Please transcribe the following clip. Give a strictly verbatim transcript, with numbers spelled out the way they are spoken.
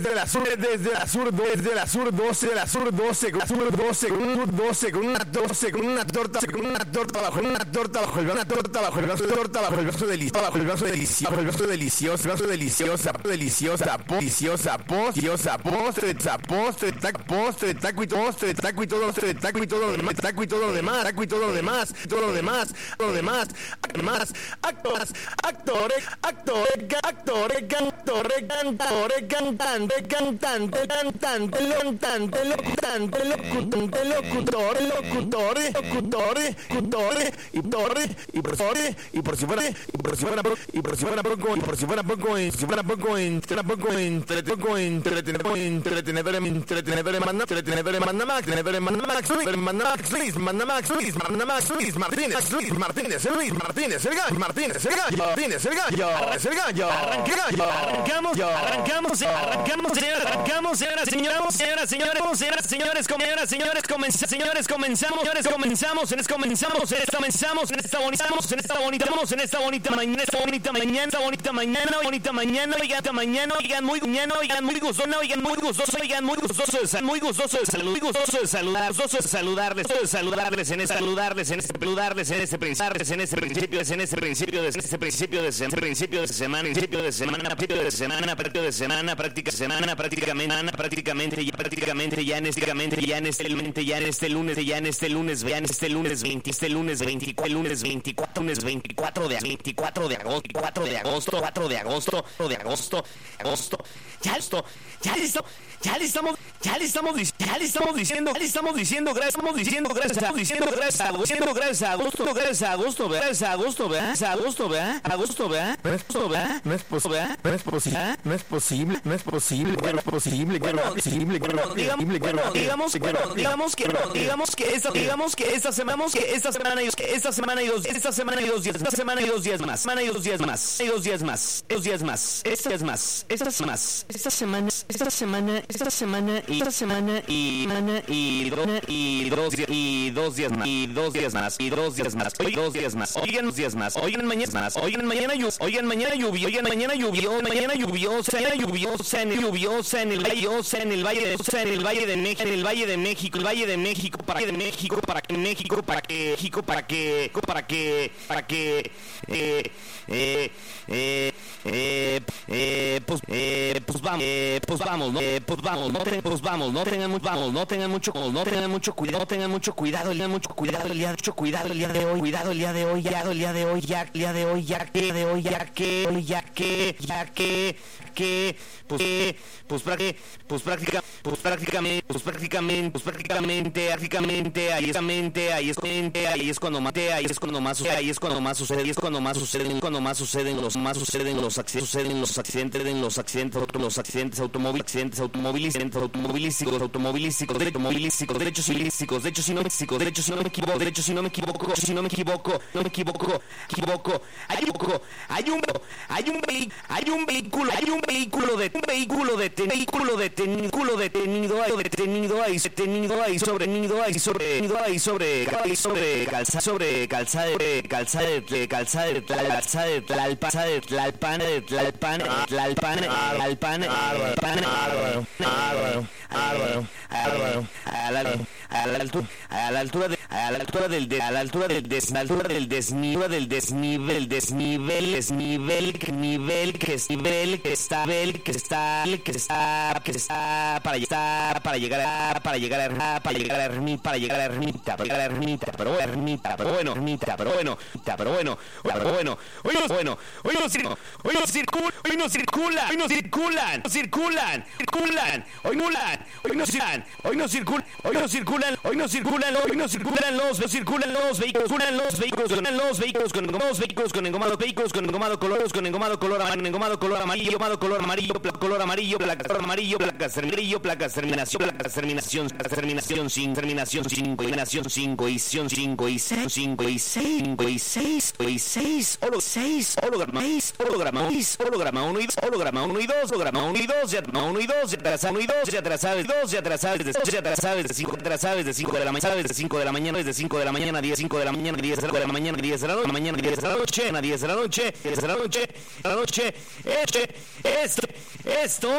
desde la sur, desde la sur, desde la sur doce, de la sur doce, la sur doce, con un doce, con una doce, con una torta, con una torta bajo, una torta bajo, una torta bajo, el brazo de torta bajo, el brazo delicioso, bajo el brazo delicioso, bajo el brazo delicioso, brazo deliciosa, deliciosa, deliciosa, deliciosa, postre, postre, tac, postre, taco y postre, taco y todo, taco y todo lo demás, taco y todo lo demás, taco y todo lo demás, todo lo demás, todo lo demás, más, actores, actores, actores, actores, cantores, cantores, cantante, cantante, cantante, locutante, locutante, locutante, locutores, locutores, locutores, locutores, y torres, y profesores, y por si fuera, y por si fuera poco, y por si fuera poco, y por si fuera poco, y si fuera poco, entre poco, entre poco, entretenedor, entretenedor, entretenedor, manda, entretenedor, manda Max, entretenedor, manda Max, manda Max, Luis, manda Max, Luis, manda Max, Luis Martínez, Luis Martínez, Luis Martínez, el gallo, Martínez, el gallo, Martínez, el gallo, es el gallo, arrancamos, arrancamos, arrancamos, arrancamos, señoras, señoras, señoras, señores, señoras, señores, señoras, señores, comenzamos, señores, comenzamos, señores, comenzamos, en esta comenzamos, en esta comenzamos, en esta bonita, en esta bonita, en esta bonita mañana, esta bonita mañana, esta bonita mañana, bonita mañana, oigan, esta mañana, oigan, muy mañana, oigan, muy gozoso, oigan, muy gozoso, oigan, muy gozoso, muy gozoso de salud, muy gozoso de saludar, gozoso de saludarles, de saludarles en este, saludarles en este, saludarles en este principio, en este principio, en este principio, de este principio de semana, principio de semana, principio de semana, principio de semana, principio de semana, práctica semana, prácticamente, prácticamente, ya prácticamente, ya en este, ya en este, ya en este lunes, ya en este lunes, ya en este lunes veinte, este lunes veinticuatro, lunes veinticuatro, lunes veinticuatro de veinticuatro de agosto, cuatro de agosto, cuatro de agosto, de agosto, agosto, ya esto, ya listo, ya le estamos, ya le estamos, ya le estamos diciendo, ya le estamos diciendo, gracias, estamos diciendo, gracias, estamos diciendo, gracias, diciendo, gracias a agosto, gracias a agosto, gracias a agosto, gracias a agosto, ¿verdad? Agosto, ¿verdad? No es posible, no es posible, no es posible, no es posible, no es posible, no es posible, no es posible, digamos, digamos, digamos que, digamos que esta, digamos que esta semana, que esta semana y esta semana y dos, esta semana y dos días, esta semana y dos días más, semana y dos días más, y dos días más, dos días más, esta días más, estas más, esta semana, esta semana, esta semana y esta semana y semana y dos y dos y dos días más, y dos días más, y dos días más, hoy dos días más, oigan dos días más, oigan mañana más, oigan mañana lluvia, oigan mañana lluvia, oigan mañana lluvia, mañana lluviosa, mañana lluviosa en el lluviosa en el valle, en el valle de en el valle de México, en el valle de México, el valle de México, para que de México, para que México, para que México, para que para que para que eh eh eh eh eh pues eh pues vamos, eh pues vamos, no eh, pues vamos, no tengan pues vamos, no tengan mucho vamos, no tengan mucho no tengan mucho cuidado, no tengan mucho cuidado, tengan mucho cuidado el día mucho cuidado el día de hoy, cuidado el día de hoy, ya el día de hoy, ya el día de hoy, ya que de hoy, ya que hoy, ya que ya que que pues que pues prácticamente pues práctica pues prácticamente pues prácticamente pues prácticamente prácticamente ahí es ahí es ahí es cuando mate ahí es cuando más sucede ahí es cuando más sucede ahí es cuando más suceden cuando más suceden los más suceden los accidentes suceden los accidentes en los accidentes los accidentes automóviles accidentes automovilísticos automovilísticos automovilísticos automovilísticos derechos ilícitos derechos si no me equivoco derechos si no me equivoco derechos si no me equivoco si no me equivoco no me equivoco equivoco hay un hay un hay un hay un vehículo hay un vehículo de un vehículo de vehículo detenido detenido ahí detenido ahí detenido ahí sobre nido ahí sobre nido ahí sobre ahí sobre calzada sobre calzada de calzada de calzada de calzada de tlalpan de tlalpan de tlalpan tlalpan tlalpan tlalpan a la altura a la altura de a la altura del de, a la altura del des, la altura del desnivel del desnivel desnivel desnivel nivel que es nivel que está nivel que está que está que está para llegar para llegar a para llegar a para llegar a ermita para llegar a ermita para llegar a ermita pero ermita pero bueno ermita pero bueno pero bueno pero bueno hoy no bueno hoy no circulan hoy no circulan hoy no circulan hoy no circulan circulan circulan hoy no hoy no circulan hoy no circulan hoy no circulan hoy no circulan hoy no circulan los circulan los vehículos circulan los vehículos circulan los vehículos con los vehículos con engomado vehículos con engomado color con engomado color amarillo engomado color amarillo engomado color amarillo color amarillo placa amarillo placas amarillo placas terminación placas terminación terminación sin terminación cinco terminación cinco y cinco y seis cinco y seis cinco y seis y seis holo seis holograma seis holograma seis holograma uno y dos holograma uno y dos holograma uno y dos ya uno y dos ya atrasado uno y dos ya atrasado dos ya atrasado ya atrasado de cinco atrasado de cinco de la mañana de cinco de la mañana de cinco de la mañana diez cinco de la mañana diez de la mañana diez de la mañana diez de la noche diez de la noche diez de la noche diez de la noche la noche este esto esto